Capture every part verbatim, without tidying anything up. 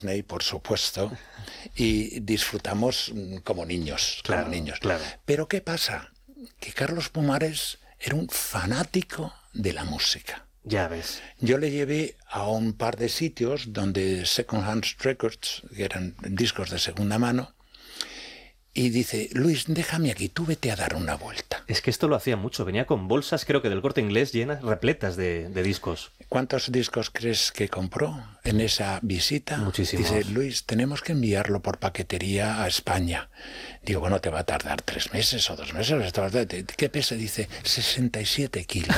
Disney, por supuesto, y disfrutamos como niños, claro, como niños. Claro. Pero ¿qué pasa? Que Carlos Pumares era un fanático de la música. Ya ves. Yo le llevé a un par de sitios donde Second Hand Records, que eran discos de segunda mano, y dice, Luis, déjame aquí, tú vete a dar una vuelta. Es que esto lo hacía mucho, venía con bolsas, creo que del Corte Inglés, llenas, repletas de, de discos. ¿Cuántos discos crees que compró en esa visita? Muchísimos. Dice, Luis, tenemos que enviarlo por paquetería a España. Digo, bueno, te va a tardar tres meses o dos meses. ¿Qué pesa? Dice, sesenta y siete kilos.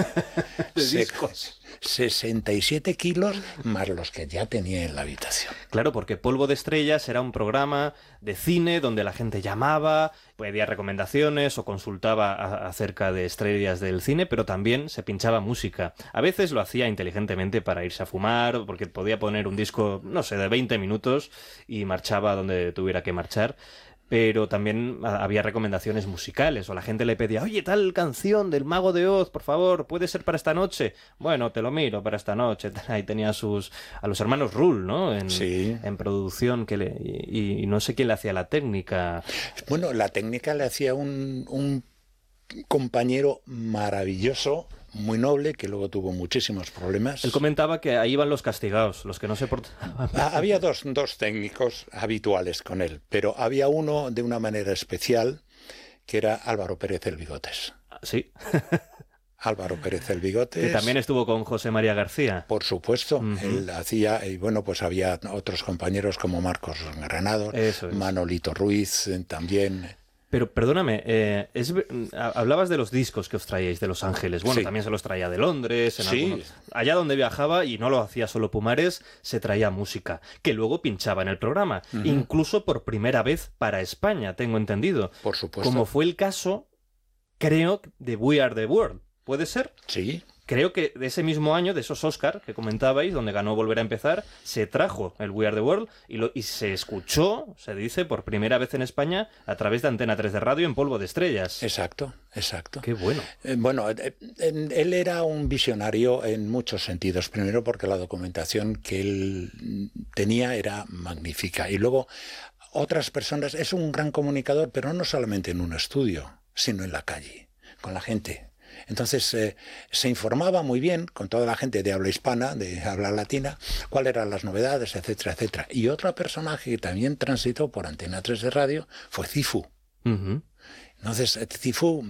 de Se- discos. sesenta y siete kilos más los que ya tenía en la habitación. Claro, porque Polvo de Estrellas era un programa de cine donde la gente llamaba, pedía recomendaciones o consultaba a- acerca de estrellas del cine, pero también se pinchaba música. A veces lo hacía inteligentemente para irse a fumar, porque podía poner un disco, no sé, de veinte minutos y marchaba donde tuviera que marchar. Pero también a- había recomendaciones musicales, o la gente le pedía, oye, tal canción del Mago de Oz, por favor, ¿puede ser para esta noche? Bueno, te lo miro para esta noche. Ahí tenía sus a los hermanos Rull, ¿no? En, Sí. en producción, que le, y, y no sé quién le hacía la técnica. Bueno, la técnica le hacía un, un compañero maravilloso, muy noble, que luego tuvo muchísimos problemas. Él comentaba que ahí iban los castigados, los que no se portaban. Ah, Había dos, dos técnicos habituales con él, pero había uno de una manera especial, que era Álvaro Pérez el Bigotes. Sí, Álvaro Pérez el Bigotes. que también estuvo con José María García. Por supuesto, Ujú. él hacía, y bueno, pues había otros compañeros como Marcos Granados, Eso es. Manolito Ruiz eh, también. Pero perdóname, eh, es, hablabas de los discos que os traíais de Los Ángeles. Bueno, Sí. también se los traía de Londres. En Sí. algunos- allá donde viajaba, y no lo hacía solo Pumares, se traía música, que luego pinchaba en el programa. Ujú. Incluso por primera vez para España, tengo entendido. Por supuesto. Como fue el caso, creo, de We Are the World. ¿Puede ser? Sí, Creo que de ese mismo año, de esos Oscar que comentabais, donde ganó Volver a Empezar, se trajo el We Are the World y, lo, y se escuchó, se dice, por primera vez en España a través de Antena tres de radio en Polvo de Estrellas. exacto, exacto. Qué bueno. Eh, Bueno, eh, eh, él era un visionario en muchos sentidos. Primero porque la documentación que él tenía era magnífica. Y luego otras personas, es un gran comunicador, pero no solamente en un estudio, sino en la calle, con la gente. Entonces eh, se informaba muy bien con toda la gente de habla hispana, de habla latina, cuáles eran las novedades, etcétera, etcétera. Y otro personaje que también transitó por Antena tres de radio fue Cifu. Ujú. Entonces, eh, Cifu,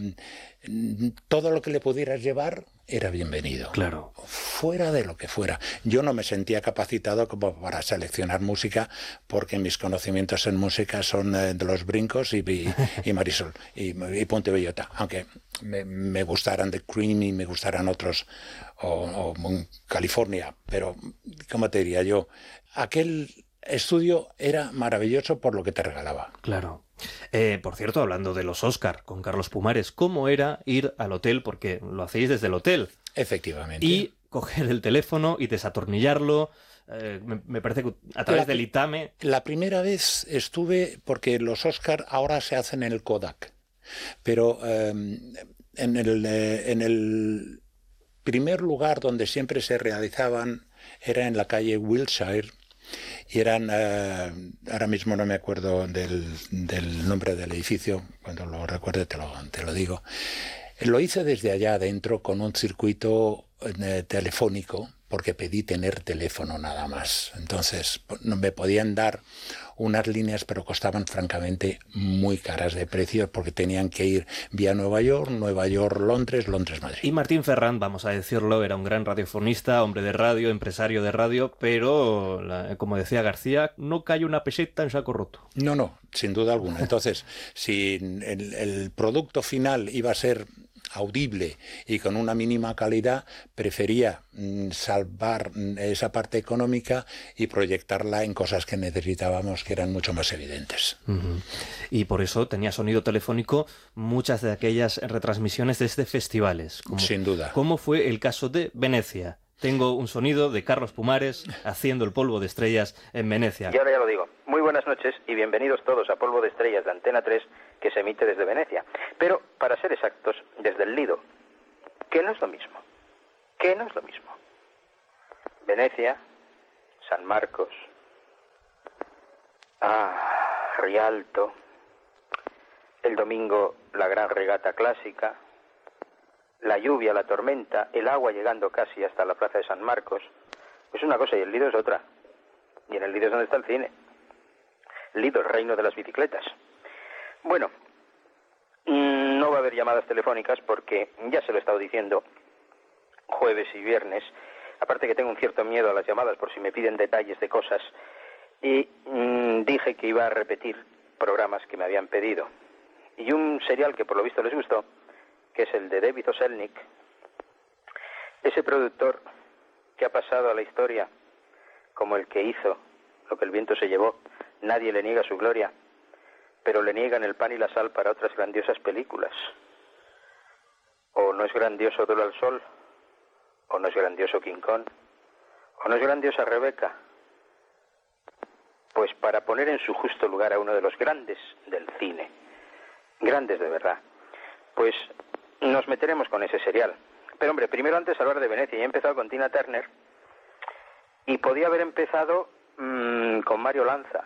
mm, todo lo que le pudieras llevar era bienvenido. Claro. Fuera de lo que fuera. Yo no me sentía capacitado como para seleccionar música, porque mis conocimientos en música son eh, de Los Brincos y, y, y Marisol y, y Ponte Bellota, aunque me, me gustaran The Cream y me gustaran otros, o, o California, pero, ¿cómo te diría yo? Aquel estudio era maravilloso por lo que te regalaba. Claro. Eh, por cierto, hablando de los Oscar con Carlos Pumares, ¿cómo era ir al hotel? Porque lo hacéis desde el hotel. Efectivamente. Y coger el teléfono y desatornillarlo. Eh, me, me parece que a través La- del ITAME. La primera vez estuve, porque los Oscar ahora se hacen en el Kodak, pero eh, en, el, eh, en el primer lugar donde siempre se realizaban era en la calle Wilshire, y eran, eh, ahora mismo no me acuerdo del, del nombre del edificio, cuando lo recuerde te lo, te lo digo. Lo hice desde allá adentro con un circuito eh, telefónico, porque pedí tener teléfono nada más. Entonces no me podían dar unas líneas, pero costaban francamente muy caras de precio, porque tenían que ir vía Nueva York, Nueva York, Londres, Londres, Madrid. Y Martín Ferrán, vamos a decirlo, era un gran radiofonista, hombre de radio, empresario de radio, pero, la- como decía García, no cae una peseta en saco roto. No, no, sin duda alguna. Entonces, si el, el producto final iba a ser audible y con una mínima calidad, prefería mm, salvar mm, esa parte económica y proyectarla en cosas que necesitábamos, que eran mucho más evidentes. Ujú. Y por eso tenía sonido telefónico muchas de aquellas retransmisiones desde festivales. Como, Sin duda. como fue el caso de Venecia. Tengo un sonido de Carlos Pumares haciendo el Polvo de Estrellas en Venecia. Y ahora ya lo digo. Muy buenas noches y bienvenidos todos a Polvo de Estrellas de Antena tres, que se emite desde Venecia. Pero, para ser exactos, desde el Lido, que no es lo mismo. Que no es lo mismo. Venecia, San Marcos, Rialto, el domingo la gran regata clásica, la lluvia, la tormenta, el agua llegando casi hasta la plaza de San Marcos. Es una cosa y el Lido es otra. Y en el Lido es donde está el cine. Lido, el reino de las bicicletas. Bueno, no va a haber llamadas telefónicas porque ya se lo he estado diciendo jueves y viernes. Aparte que tengo un cierto miedo a las llamadas por si me piden detalles de cosas. Y mmm, dije que iba a repetir programas que me habían pedido. Y un serial que por lo visto les gustó, que es el de David O. Selznick, ese productor que ha pasado a la historia como el que hizo Lo que el viento se llevó. Nadie le niega su gloria, pero le niegan el pan y la sal para otras grandiosas películas. O no es grandioso Duelo al Sol, o no es grandioso King Kong, o no es grandiosa Rebeca. Pues para poner en su justo lugar a uno de los grandes del cine, grandes de verdad, pues nos meteremos con ese serial. Pero hombre, primero antes hablar de Venecia, y he empezado con Tina Turner, y podía haber empezado mmm, con Mario Lanza.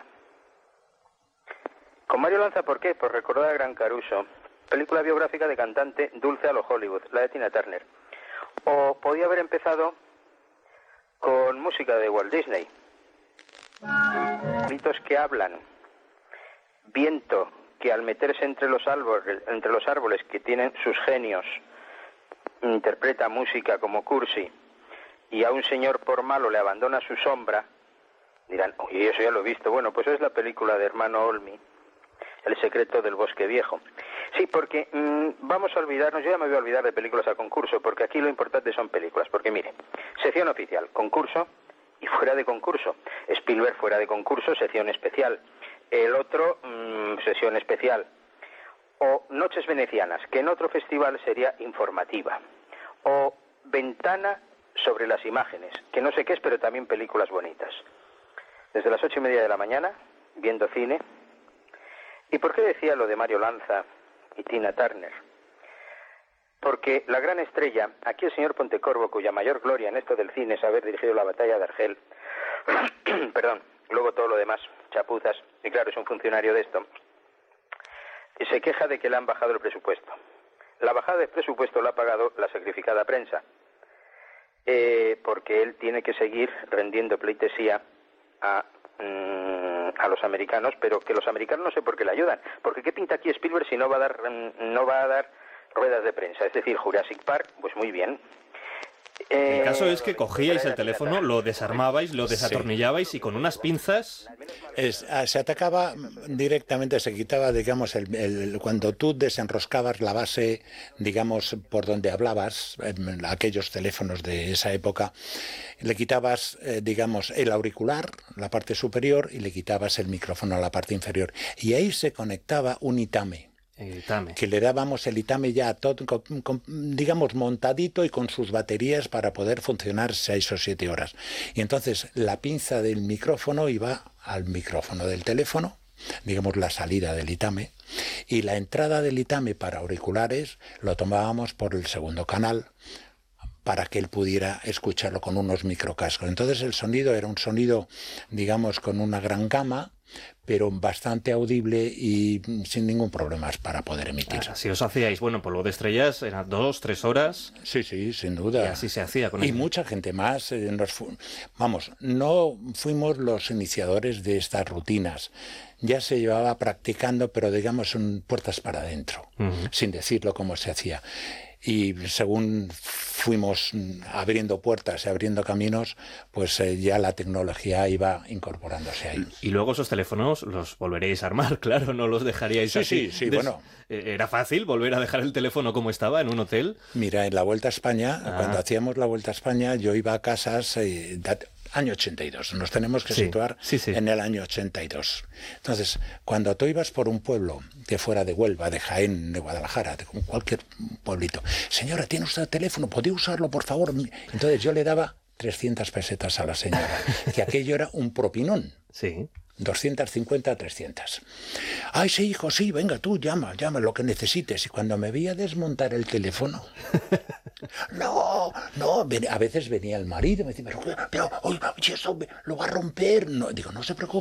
Con Mario Lanza, ¿por qué? Por recordar a Gran Caruso, película biográfica de cantante dulce a lo Hollywood, la de Tina Turner. O podía haber empezado con música de Walt Disney. Gritos que hablan, viento que al meterse entre los árboles, entre los árboles que tienen sus genios, interpreta música como Cursi, y a un señor por malo le abandona su sombra. Dirán, oye, eso ya lo he visto. Bueno, pues es la película de Hermano Olmi, El secreto del bosque viejo. Sí, porque mmm, vamos a olvidarnos, yo ya me voy a olvidar de películas a concurso, porque aquí lo importante son películas. Porque mire, sección oficial, concurso y fuera de concurso. Spielberg fuera de concurso, sección especial. El otro, mmm, sesión especial. O Noches Venecianas, que en otro festival sería informativa. O Ventana sobre las imágenes, que no sé qué es, pero también películas bonitas. Desde las ocho y media de la mañana, viendo cine. ¿Y por qué decía lo de Mario Lanza y Tina Turner? Porque la gran estrella, aquí el señor Pontecorvo, cuya mayor gloria en esto del cine es haber dirigido la batalla de Argel, perdón, luego todo lo demás, chapuzas, y claro, es un funcionario de esto, y se queja de que le han bajado el presupuesto. La bajada del presupuesto la ha pagado la sacrificada prensa, eh, porque él tiene que seguir rendiendo pleitesía a... Mmm, a los americanos, pero que los americanos no sé por qué le ayudan, porque qué pinta aquí Spielberg si no va a dar no va a dar ruedas de prensa, es decir, Jurassic Park, pues muy bien. Eh, el caso es que cogíais el teléfono, lo desarmabais, lo desatornillabais y con unas pinzas... Es, se atacaba directamente, se quitaba, digamos, el, el, cuando tú desenroscabas la base, digamos, por donde hablabas, en aquellos teléfonos de esa época, le quitabas, eh, digamos, el auricular, la parte superior, y le quitabas el micrófono a la parte inferior. Y ahí se conectaba un Itame. Itame. Que le dábamos el Itame ya todo, con, con, digamos, montadito y con sus baterías para poder funcionar seis o siete horas. Y entonces la pinza del micrófono iba al micrófono del teléfono, digamos la salida del Itame, y la entrada del Itame para auriculares lo tomábamos por el segundo canal para que él pudiera escucharlo con unos microcascos. Entonces el sonido era un sonido, digamos, con una gran gama, pero bastante audible y sin ningún problema para poder emitir. Ah, si os hacíais, bueno, Polvo de Estrellas, eran dos, tres horas. Sí, sí, sin duda. Y así se hacía con Y eso. mucha gente más. Eh, nos fu Vamos, no fuimos los iniciadores de estas rutinas. Ya se llevaba practicando, pero digamos en puertas para adentro, uh-huh. sin decirlo cómo se hacía. Y según fuimos abriendo puertas y abriendo caminos, pues eh, ya la tecnología iba incorporándose ahí. Y luego esos teléfonos los volveréis a armar, claro, no los dejaríais sí, así. Sí, sí, Des bueno. ¿Era fácil volver a dejar el teléfono como estaba en un hotel? Mira, en la Vuelta a España, ah. cuando hacíamos la Vuelta a España, yo iba a casas... Eh, año ochenta y dos, nos tenemos que sí, situar sí, sí. en el año ochenta y dos. Entonces, cuando tú ibas por un pueblo que fuera de Huelva, de Jaén, de Guadalajara, de cualquier pueblito, señora, ¿tiene usted teléfono? ¿Podría usarlo, por favor? Entonces yo le daba trescientas pesetas a la señora, que aquello era un propinón. Sí. doscientas cincuenta, trescientas. Ay, sí, hijo, sí, venga tú, llama, llama lo que necesites. Y cuando me veía desmontar el teléfono, no, no, a veces venía el marido y me decía, pero, pero oye, eso lo va a romper. No, digo, no se preocupe.